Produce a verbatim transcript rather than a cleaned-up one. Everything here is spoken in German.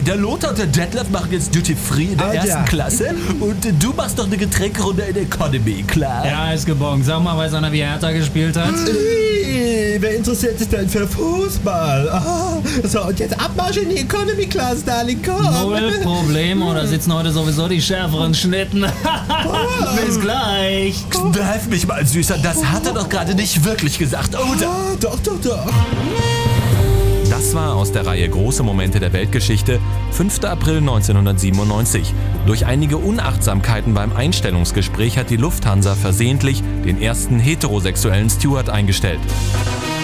der Lothar und der Detlef machen jetzt Duty Free in der Ah, ersten ja. Klasse und äh, du machst doch eine Getränkerunde in Economy, klar? Ja, ist gebongt. Sag mal, weiß einer, wie Hertha gespielt hat? Hey, wer interessiert sich denn für Fußball? Ah, so, und jetzt Abmarsch in die Economy Class, Darling, komm. Null Problemo, da sitzen heute sowieso die schärferen Schnitten. Bis gleich. Kneif mich mal, Süßer, das hat er doch gerade nicht wirklich gesagt, oder? Ah, doch, doch, doch. Das war aus der Reihe Große Momente der Weltgeschichte, fünfter April neunzehnhundertsiebenundneunzig. Durch einige Unachtsamkeiten beim Einstellungsgespräch hat die Lufthansa versehentlich den ersten heterosexuellen Steward eingestellt.